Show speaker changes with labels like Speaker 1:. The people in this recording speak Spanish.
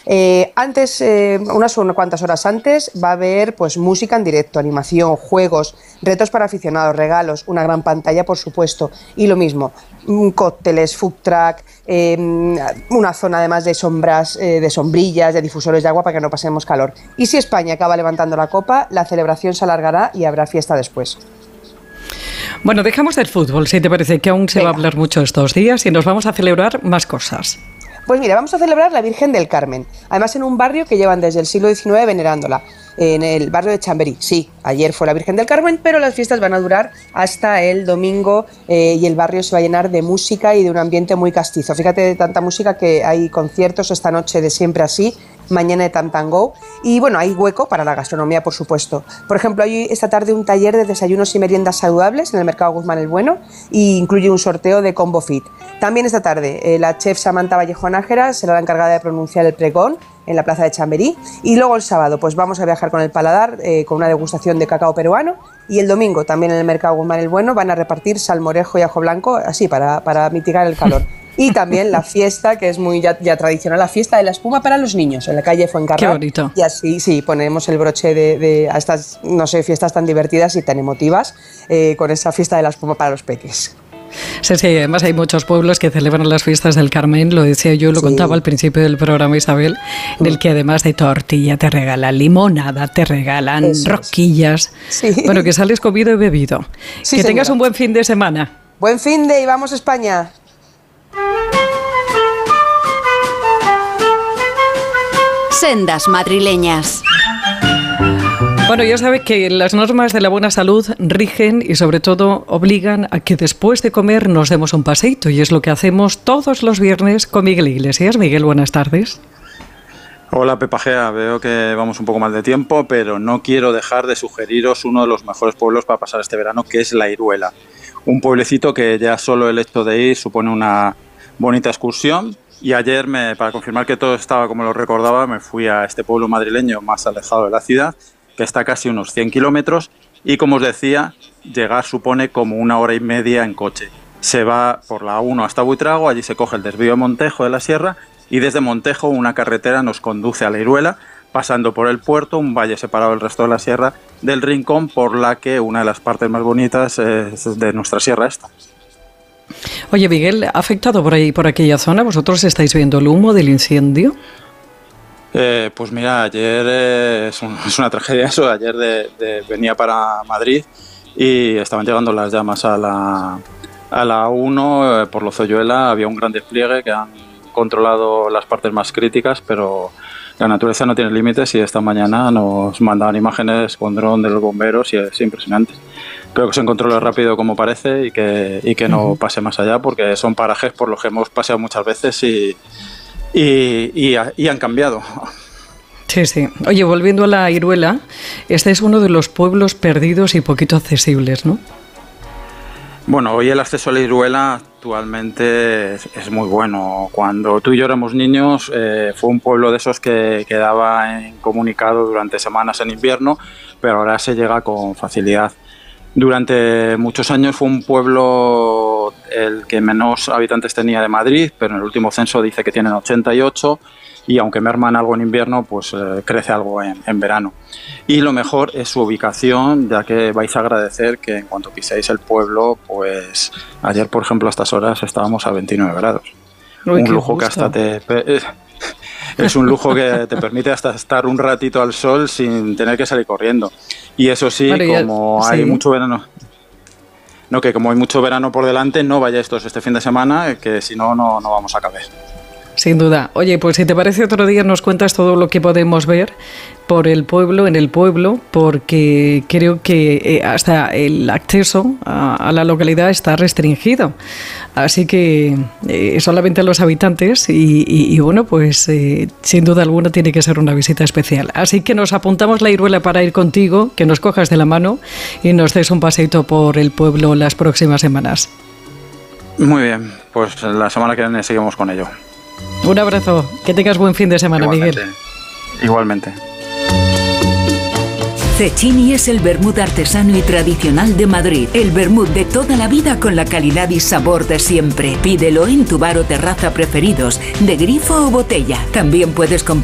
Speaker 1: Unas cuantas horas antes va a haber pues música en directo, animación, juegos, retos para aficionados, regalos, una gran pantalla por supuesto, y lo mismo, cócteles, food truck, una zona además de sombras, de sombrillas, de difusores de agua para que no pasemos calor. Y si España acaba levantando la copa, la celebración se alargará y habrá fiesta después.
Speaker 2: Bueno, dejamos del fútbol, si te parece, que aún se va a hablar mucho estos días y nos vamos a celebrar más cosas.
Speaker 1: Pues mira, vamos a celebrar la Virgen del Carmen, además en un barrio que llevan desde el siglo XIX venerándola, en el barrio de Chamberí. Sí, ayer fue la Virgen del Carmen, pero las fiestas van a durar hasta el domingo y el barrio se va a llenar de música y de un ambiente muy castizo. Fíjate de tanta música que hay conciertos esta noche de Siempre Así, mañana de Tam Tam Go, y bueno, hay hueco para la gastronomía, por supuesto. Por ejemplo, hay esta tarde un taller de desayunos y meriendas saludables en el Mercado Guzmán el Bueno y incluye un sorteo de Combo Fit. También esta tarde la chef Samantha Vallejo Nájera será la encargada de pronunciar el pregón en la plaza de Chamberí, y luego el sábado pues vamos a viajar con el paladar con una degustación de cacao peruano, y el domingo también en el Mercado Guzmán el Bueno van a repartir salmorejo y ajo blanco, así para mitigar el calor. Y también la fiesta, que es muy ya tradicional, la fiesta de la espuma para los niños, en la calle Fuencarral.
Speaker 2: Qué bonito.
Speaker 1: Y así, sí, ponemos el broche a estas, no sé, fiestas tan divertidas y tan emotivas, con esa fiesta de la espuma para los peques.
Speaker 2: Sí, además hay muchos pueblos que celebran las fiestas del Carmen, lo decía yo, lo contaba al principio del programa Isabel, en el que además de tortilla te regalan limonada, te regalan rosquillas, bueno, que sales comido y bebido. Sí, que tengas un buen fin de semana.
Speaker 1: Buen fin de y vamos a España.
Speaker 3: Sendas madrileñas.
Speaker 2: Bueno, ya sabes que las normas de la buena salud rigen y sobre todo obligan a que después de comer nos demos un paseíto, y es lo que hacemos todos los viernes con Miguel Iglesias. Miguel, buenas tardes.
Speaker 4: Hola Pepa Gea, veo que vamos un poco mal de tiempo, pero no quiero dejar de sugeriros uno de los mejores pueblos para pasar este verano, que es La Iruela. Un pueblecito que ya solo el hecho de ir supone una bonita excursión. Y ayer, para confirmar que todo estaba como lo recordaba, me fui a este pueblo madrileño más alejado de la ciudad, que está a casi unos 100 kilómetros, y como os decía, llegar supone como 1 hora y media en coche. Se va por la A1 hasta Buitrago, allí se coge el desvío de Montejo de la Sierra, y desde Montejo una carretera nos conduce a La Iruela, pasando por el puerto, un valle separado del resto de la sierra del Rincón, por la que una de las partes más bonitas es de nuestra sierra esta.
Speaker 2: Oye, Miguel, ¿ha afectado por aquella zona? ¿Vosotros estáis viendo el humo del incendio?
Speaker 4: Pues mira, ayer es una tragedia eso. Ayer venía para Madrid y estaban llegando las llamas a la A1 por Lozoyuela. Había un gran despliegue que han controlado las partes más críticas, pero la naturaleza no tiene límites y esta mañana nos mandaban imágenes con dron de los bomberos y es impresionante. Creo que se controla rápido como parece y que no pase más allá, porque son parajes por los que hemos paseado muchas veces y han cambiado.
Speaker 2: Sí. Oye, volviendo a La Iruela, este es uno de los pueblos perdidos y poquito accesibles, ¿no?
Speaker 4: Bueno, hoy el acceso a La Iruela actualmente es muy bueno. Cuando tú y yo éramos niños fue un pueblo de esos que quedaba incomunicado durante semanas en invierno, pero ahora se llega con facilidad. Durante muchos años fue un pueblo el que menos habitantes tenía de Madrid, pero en el último censo dice que tienen 88, y aunque merman algo en invierno, pues crece algo en verano. Y lo mejor es su ubicación, ya que vais a agradecer que en cuanto piséis el pueblo, pues ayer, por ejemplo, a estas horas estábamos a 29 grados.
Speaker 2: Uy,
Speaker 4: un lujo que hasta es un lujo que te permite hasta estar un ratito al sol sin tener que salir corriendo. Y eso sí, hay mucho verano, como hay mucho verano por delante, no vayáis todos este fin de semana, que si no vamos a caber.
Speaker 2: Sin duda. Oye, pues si te parece, otro día nos cuentas todo lo que podemos ver por el pueblo, en el pueblo, porque creo que hasta el acceso a la localidad está restringido. Así que solamente a los habitantes y bueno, pues sin duda alguna tiene que ser una visita especial. Así que nos apuntamos La Iruela para ir contigo, que nos cojas de la mano y nos des un paseito por el pueblo las próximas semanas.
Speaker 4: Muy bien, pues la semana que viene seguimos con ello.
Speaker 2: Un abrazo, que tengas buen fin de semana, Miguel.
Speaker 4: Igualmente.
Speaker 3: Cecchini es el vermut artesano y tradicional de Madrid. El vermut de toda la vida con la calidad y sabor de siempre. Pídelo en tu bar o terraza preferidos, de grifo o botella. También puedes comprar